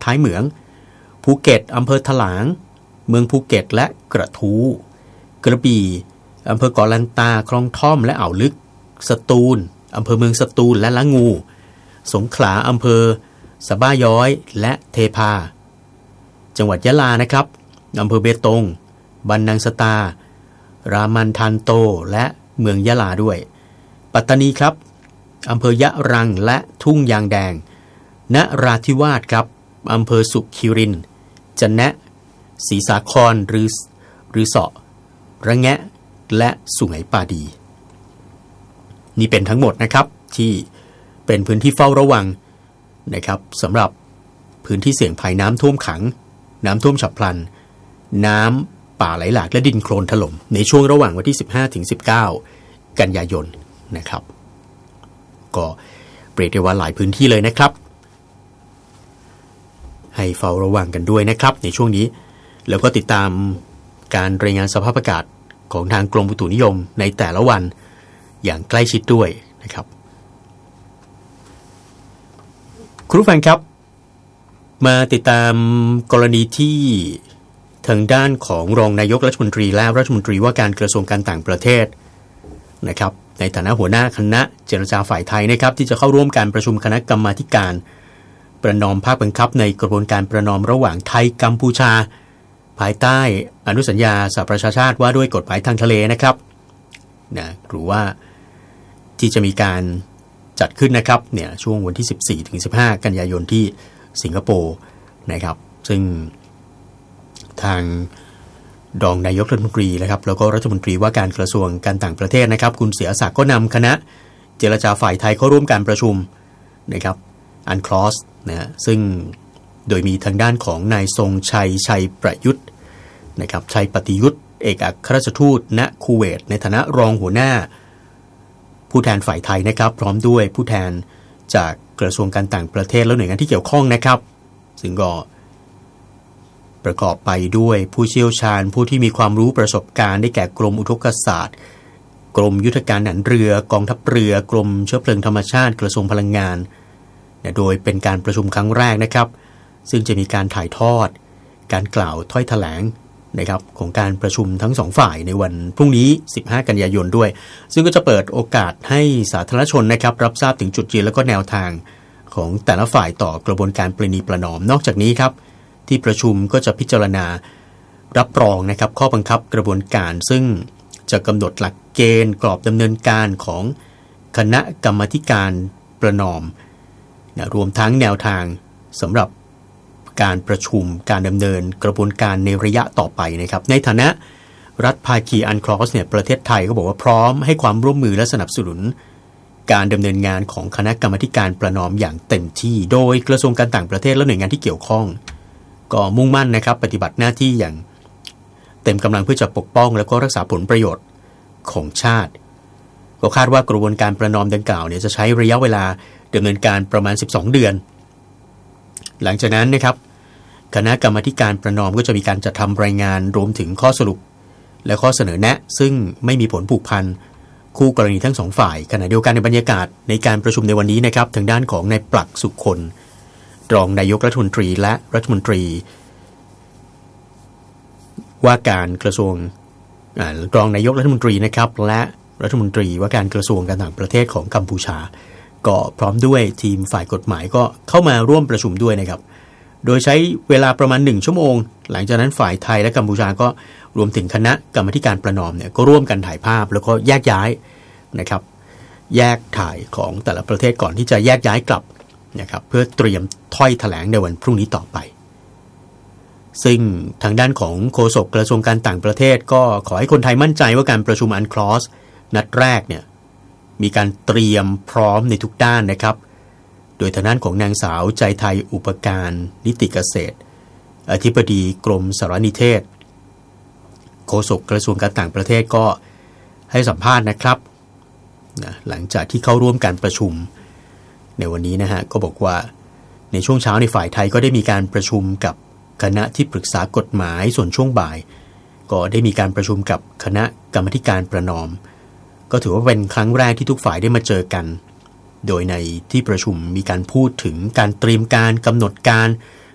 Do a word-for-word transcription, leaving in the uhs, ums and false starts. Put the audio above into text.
ท้ายเหมืองภูเก็ตอำเภอถลางเมืองภูเก็ตและกระทู้กระบี่อำเภอเกาะลันตาคลองท่อมและอ่าวลึกสตูลอำเภอเมืองสตูลและละงูสงขลาอำเภอสะบ้าย้อยและเทพาจังหวัดยะลานะครับอำเภอเบตงบันนังสตารามันทันโตและเมืองยะลาด้วยปัตตานีครับอำเภอยะรังและทุ่งยางแดงนราธิวาสครับอำเภอสุขิรินทร์จะแนะศรีสาครหรือหรือเสาะระแงะและสุไหงปาดีนี่เป็นทั้งหมดนะครับที่เป็นพื้นที่เฝ้าระวังนะครับสำหรับพื้นที่เสี่ยงภัยน้ำท่วมขังน้ำท่วมฉับพลันน้ำป่าไหลหลากและดินโคลนถล่มในช่วงระหว่างวันที่สิบห้าถึงสิบเก้ากันยายนนะครับก็เรียกได้ว่าหลายพื้นที่เลยนะครับให้เฝ้าระวังกันด้วยนะครับในช่วงนี้แล้วก็ติดตามการรายงานสภาพอากาศของทางกรมอุตุนิยมในแต่ละวันอย่างใกล้ชิดด้วยนะครับคุณผู้ฟังครับมาติดตามกรณีที่ทางด้านของรองนายกรัฐมนตรีและรัฐมนตรีว่าการกระทรวงการต่างประเทศนะครับในฐานะหัวหน้าคณะเจรจาฝ่ายไทยนะครับที่จะเข้าร่วมการประชุมคณะกรรมาธิการประนอมภาคบังคับในกระบวนการประนอมระหว่างไทยกัมพูชาภายใต้อนุสัญญาสหประชาชาติว่าด้วยกฎหมายทางทะเลนะครับนะหรือว่าที่จะมีการจัดขึ้นนะครับเนี่ยช่วงวันที่ สิบสี่ถึงสิบห้า กันยายนที่สิงคโปร์นะครับซึ่งทางรองนายกรัฐมนตรีนะครับแล้วก็รัฐมนตรีว่าการกระทรวงการต่างประเทศนะครับคุณเสียศักดิ์ก็นำคณะเจรจาฝ่ายไทยเข้าร่วมการประชุมนะครับอันคลอสนะซึ่งโดยมีทางด้านของนายทรงชัยชัยประยุทธ์นะครับชัยปฏิยุทธ์เอกอัครราชทูตณคูเวตในฐานะรองหัวหน้าผู้แทนฝ่ายไทยนะครับพร้อมด้วยผู้แทนจากกระทรวงการต่างประเทศและหน่วยงานที่เกี่ยวข้องนะครับซึ่งก็ประกอบไปด้วยผู้เชี่ยวชาญผู้ที่มีความรู้ประสบการณ์ได้แก่กรมอุทกศาสตร์กรมยุทธการทหารเรือกองทัพเรือกรมเชื้อเพลิงธรรมชาติกระทรวงพลังงานโดยเป็นการประชุมครั้งแรกนะครับซึ่งจะมีการถ่ายทอดการกล่าวถ้อยแถลงนะครับของการประชุมทั้งสองฝ่ายในวันพรุ่งนี้สิบห้ากันยายนด้วยซึ่งก็จะเปิดโอกาสให้สาธารณชนนะครับรับทราบถึงจุดยืนและก็แนวทางของแต่ละฝ่ายต่อกระบวนการประนีประนอมนอกจากนี้ครับที่ประชุมก็จะพิจารณารับรองนะครับข้อบังคับกระบวนการซึ่งจะกำหนดหลักเกณฑ์กรอบดำเนินการของคณะกรรมาธิการประนอมนะรวมทั้งแนวทางสำหรับการประชุมการดำเนินกระบวนการในระยะต่อไปนะครับในฐานะรัฐภาคีอันคลอสเนี่ยประเทศไทยก็บอกว่าพร้อมให้ความร่วมมือและสนับสนุนการดำเนินงานของคณะกรรมาธิการประนอมอย่างเต็มที่โดยกระทรวงการต่างประเทศและหน่วยงานที่เกี่ยวข้องก็มุ่งมั่นนะครับปฏิบัติหน้าที่อย่างเต็มกำลังเพื่อจะปกป้องและก็รักษาผลประโยชน์ของชาติก็คาดว่ากระบวนการประนอมดังกล่าวเนี่ยจะใช้ระยะเวลาดำเนินการประมาณสิบสองเดือนหลังจากนั้นนะครับคณะกรรมาธิการประนอมก็จะมีการจัดทำรายงานรวมถึงข้อสรุปและข้อเสนอแนะซึ่งไม่มีผลผูกพันคู่กรณีทั้งสองฝ่ายขณะเดียวกันในบรรยากาศในการประชุมในวันนี้นะครับทางด้านของนายปลักสุคนรองนายกรัฐมนตรีและรัฐมนตรีว่าการกระทรวงรองนายกรัฐมนตรีนะครับและรัฐมนตรีว่าการกระทรวงการต่างประเทศของกัมพูชาก็พร้อมด้วยทีมฝ่ายกฎหมายก็เข้ามาร่วมประชุมด้วยนะครับโดยใช้เวลาประมาณหนึ่งชั่วโมงหลังจากนั้นฝ่ายไทยและกัมพูชาก็รวมถึงคณะกรรมาธิการประนอมเนี่ยก็ร่วมกันถ่ายภาพแล้วก็แยกย้ายนะครับแยกถ่ายของแต่ละประเทศก่อนที่จะแยกย้ายกลับนะครับเพื่อเตรียมถ้อยแถลงในวันพรุ่งนี้ต่อไปซึ่งทางด้านของโฆษกกระทรวงการต่างประเทศก็ขอให้คนไทยมั่นใจว่าการประชุมอันคลอสนัดแรกเนี่ยมีการเตรียมพร้อมในทุกด้านนะครับโดยทางด้านของนางสาวใจไทยอุปการนิติเกษตรอธิบดีกรมสารนิเทศโฆษกกระทรวงการต่างประเทศก็ให้สัมภาษณ์นะครับนะหลังจากที่เข้าร่วมการประชุมในวันนี้นะฮะก็บอกว่าในช่วงเช้าในฝ่ายไทยก็ได้มีการประชุมกับคณะที่ปรึกษากฎหมายส่วนช่วงบ่ายก็ได้มีการประชุมกับคณะกรรมาธิการประนอมก็ถือว่าเป็นครั้งแรกที่ทุกฝ่ายได้มาเจอกันโดยในที่ประชุมมีการพูดถึงการเตรียมการกำหนดการ